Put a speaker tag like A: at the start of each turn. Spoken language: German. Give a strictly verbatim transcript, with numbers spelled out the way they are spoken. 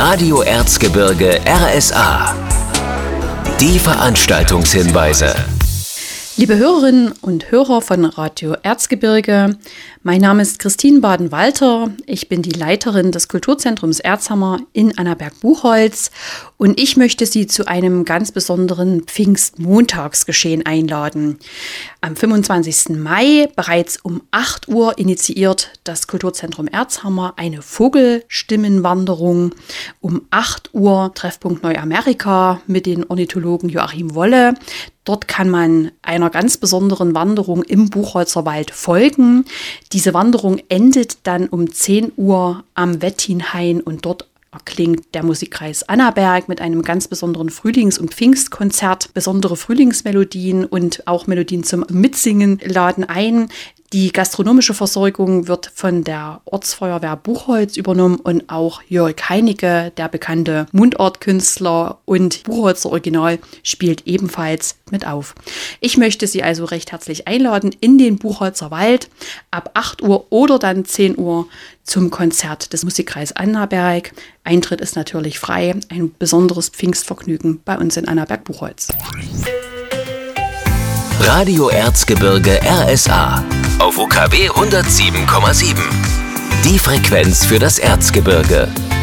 A: Radio Erzgebirge R S A. Die Veranstaltungshinweise.
B: Liebe Hörerinnen und Hörer von Radio Erzgebirge, mein Name ist Christine Baden-Walter. Ich bin die Leiterin des Kulturzentrums Erzhammer in Annaberg-Buchholz und ich möchte Sie zu einem ganz besonderen Pfingstmontagsgeschehen einladen. Am fünfundzwanzigsten Mai bereits um acht Uhr initiiert das Kulturzentrum Erzhammer eine Vogelstimmenwanderung. Um acht Uhr Treffpunkt Neuamerika mit den Ornithologen Joachim Wolle. Dort kann man einer ganz besonderen Wanderung im Buchholzer Wald folgen. Diese Wanderung endet dann um zehn Uhr am Wettinhain und dort erklingt der Musikkreis Annaberg mit einem ganz besonderen Frühlings- und Pfingstkonzert. Besondere Frühlingsmelodien und auch Melodien zum Mitsingen laden ein. Die gastronomische Versorgung wird von der Ortsfeuerwehr Buchholz übernommen und auch Jörg Heinecke, der bekannte Mundartkünstler und Buchholzer Original, spielt ebenfalls mit auf. Ich möchte Sie also recht herzlich einladen in den Buchholzer Wald ab acht Uhr oder dann zehn Uhr zum Konzert des Musikkreis Annaberg. Eintritt ist natürlich frei, ein besonderes Pfingstvergnügen bei uns in Annaberg-Buchholz.
A: Radio Erzgebirge R S A auf U K W hundertsieben Komma sieben. Die Frequenz für das Erzgebirge.